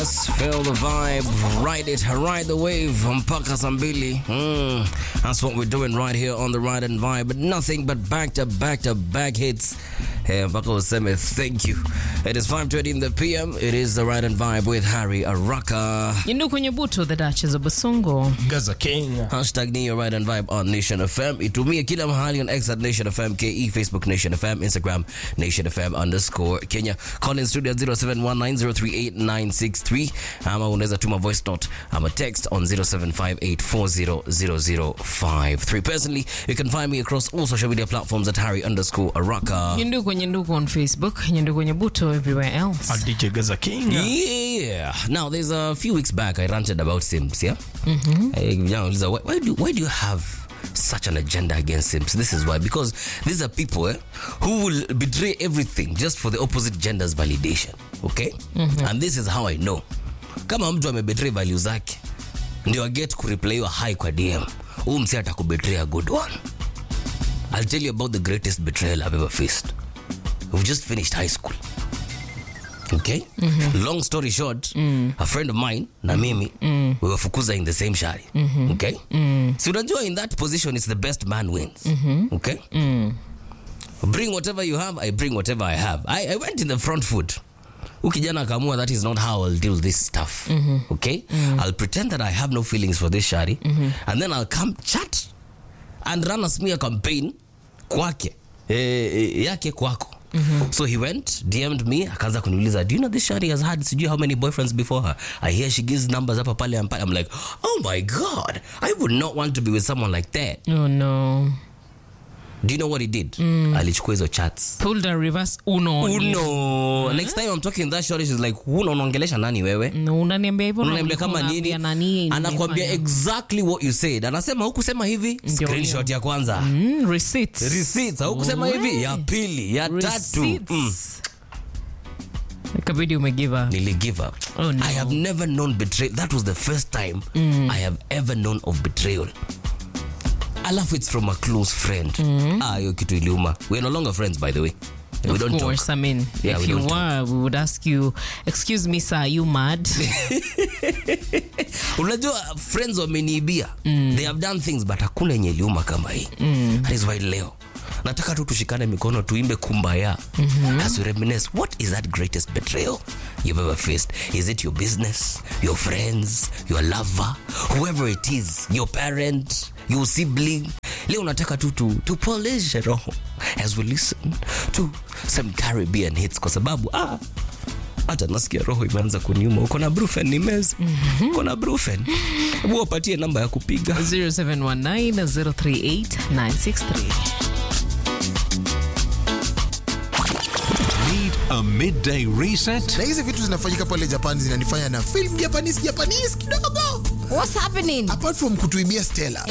Yes, feel the vibe, ride the wave, mpaka saa mbili. That's what we're doing right here on the Ride and Vibe, but nothing but back hits. Hey, mpaka useme thank you. It is 5:20 in the PM. It is the Ride and Vibe with Harry Araka. Yindu kwenye buto, the Duchess of Basongo. Gaza King. Hashtag Neo Ride and Vibe on Nation FM. Itumie kila mahali on X at Nation FM, KE, Facebook Nation FM, Instagram Nation FM _Kenya. Call in studio 0719038963. Ama unaweza tuma voice note ama text on 0758400053. Personally, you can find me across all social media platforms at Harry_Araka. Yindu kwenye nduku on Facebook, yindu kwenye buto everywhere else. At DJ Gaza King. Yeah. Now, there's a few weeks back I ranted about Sims, yeah? Why do you have such an agenda against Sims? This is why. Because these are people who will betray everything just for the opposite gender's validation. Okay? And this is how I know. Kama mtu amebetray values zake, ndio get kureplayiwa high kwa DM. Msi atakubetray a good one. I'll tell you about the greatest betrayal I've ever faced. We've just finished high school. Okay? Long story short, a friend of mine na mimi, we were fukuza in the same shari. Okay? So unajua in that position, it's the best man wins. Okay? Bring whatever you have, I bring whatever I have. I went in the front foot. Ukijana akamua, that is not how I'll deal with this stuff. Okay? I'll pretend that I have no feelings for this shari, and then I'll come chat and run a smear campaign kwake. Yake kwako. So he went, DM'd me, akaanza kuniuliza, do you know this shari has had sijui how many boyfriends before her? I hear she gives numbers hapa pale and pale. I'm like, oh my God, I would not want to be with someone like that. Oh no. Do you know what he did? Alichukua hizo chats. Pulled a reverse Uno. Next time I'm talking that shorty, she's like, Uno unaongelesha nani wewe? No, unaniambia hivyo. Unaniambia kama nini? Anakuambia exactly what you said. Anasema hukusema hivi, screenshot ya kwanza. Receipts. Hukusema hivi, ya pili, ya tatu. Kabidi umegiva. Nili give up. Oh no. I have never known betrayal. That was the first time I have ever known of betrayal. Alafu it's from a close friend. Hiyo kitu iliuma. We're no longer friends, by the way. We don't Of course, talk. I mean, Yeah, if we you don't were, we would ask you, excuse me sir, are you mad? Unajua friends wameniibia. They have done things but hakuna yenye iliuma kama hii. That is why leo nataka tu tushikane mikono tuimbe kumbaya. As we reminisce, what is that greatest betrayal you've ever faced? Is it your business, your friends, your lover, whoever it is, your parent, your sibling? Leo nataka tu polish roho as we listen to some Caribbean hits, kwa sababu hata nasikia roho imeanza kuniuma. Uko na brufen ni mez? Uko na brufen? Hebu wapatie namba ya kupiga 0719-038-963. Need a midday reset? Na hizi vitu zinafanyika pale Japan zinanifanya na film Japanese kidogo. What's happening? Apart from kutuibia Stella.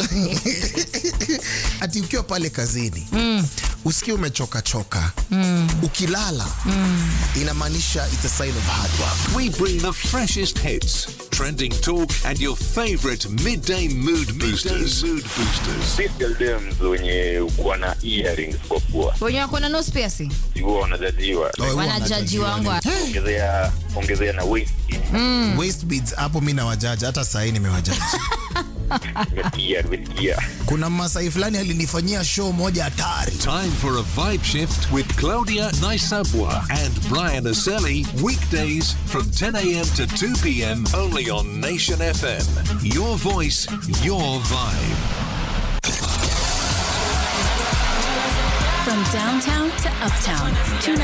Ati ukiwa pale kazini, usikie umechoka. Ukilala, inamaanisha it's a sign of hard work. We bring the freshest hits, trending talk, and your favorite midday mood boosters. Physical Dems wenye kuwa na earrings kwa pua. Wenye wako na nose piercing. Huwa wanajajiwa. Wanajaji wangu. Ongezea na waist. Waist beads hapo mimi na wajaji, hata saa hii nimewajaji. With gear. Kuna Masai fulani alinifanyia show moja hatari. Time for a vibe shift with Claudia Naisabwa and Brian Aseli. Weekdays from 10 a.m. to 2 p.m. only on Nation FM. Your voice, your vibe. From downtown to uptown.